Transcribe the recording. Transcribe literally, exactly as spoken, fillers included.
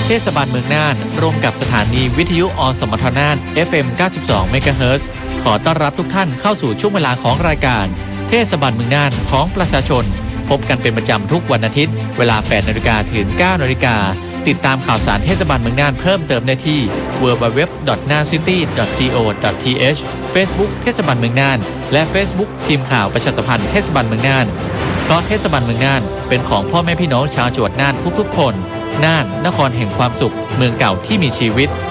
เทศบาลเมืองน่านร่วมกับสถานีวิทยุอสมทน่าน เอฟ เอ็ม เก้าสิบสอง เมกะเฮิรตซ์ขอต้อนรับทุกท่านเข้าสู่ช่วงเวลาของรายการเทศบาลเมืองน่านของประชาชนพบกันเป็นประจำทุกวันอาทิตย์เวลา แปดนาฬิกา ถึง เก้านาฬิกา ติดตามข่าวสารเทศบาลเมืองน่านเพิ่มเติมได้ที่ ดับเบิลยู ดับเบิลยู ดับเบิลยู ดอท น่านซิตี้ ดอท จี โอ ดอท ที เอช Facebook เทศบาลเมืองน่านและ Facebook ทีมข่าวประชาสัมพันธ์เทศบาลเมืองน่านเพราะเทศบาลเมืองน่านเป็นของพ่อแม่พี่น้องชาวจังหวัดน่านทุกๆคนน่านนครแห่งความสุขเมืองเก่าที่มีชีวิต